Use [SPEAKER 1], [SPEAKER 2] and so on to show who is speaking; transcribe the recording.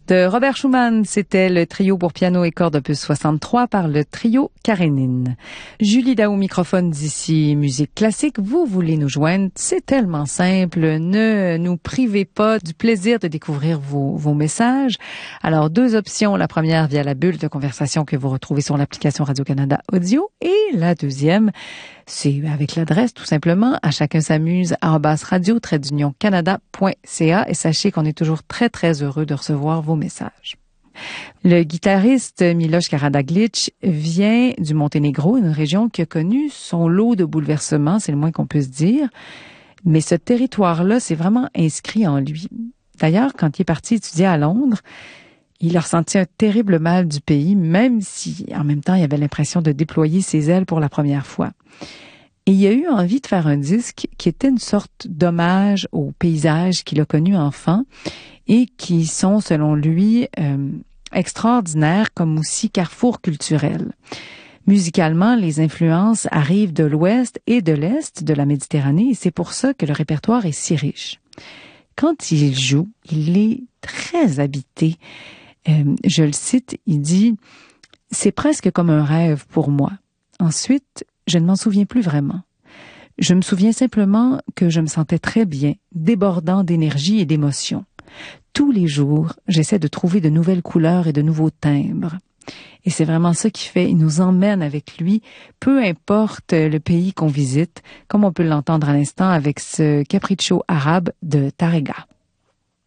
[SPEAKER 1] De Robert Schumann, c'était le trio pour piano et cordes opus 63 par le trio Karénine. Julie Daou, microphone d'ici Musique Classique. Vous voulez nous joindre? C'est tellement simple. Ne nous privez pas du plaisir de découvrir vos messages. Alors, deux options. La première, via la bulle de conversation que vous retrouvez sur l'application Radio-Canada Audio. Et la deuxième, c'est avec l'adresse, tout simplement, à chacun s'amuse, @radio-canada.ca. Et sachez qu'on est toujours très, très heureux de recevoir vos messages. Le guitariste Miloš Karađagić vient du Monténégro, une région qui a connu son lot de bouleversements, c'est le moins qu'on puisse dire. Mais ce territoire-là, c'est vraiment inscrit en lui. D'ailleurs, quand il est parti étudier à Londres, il a ressenti un terrible mal du pays, même si, en même temps, il avait l'impression de déployer ses ailes pour la première fois. Et il a eu envie de faire un disque qui était une sorte d'hommage aux paysages qu'il a connus enfant et qui sont, selon lui, extraordinaires comme aussi carrefour culturel. Musicalement, les influences arrivent de l'ouest et de l'est de la Méditerranée et c'est pour ça que le répertoire est si riche. Quand il joue, il est très habité. Je le cite, il dit « C'est presque comme un rêve pour moi. Ensuite, je ne m'en souviens plus vraiment. Je me souviens simplement que je me sentais très bien, débordant d'énergie et d'émotion. Tous les jours, j'essaie de trouver de nouvelles couleurs et de nouveaux timbres. » Et c'est vraiment ça qui fait, il nous emmène avec lui, peu importe le pays qu'on visite, comme on peut l'entendre à l'instant avec ce capriccio arabe de Tárrega.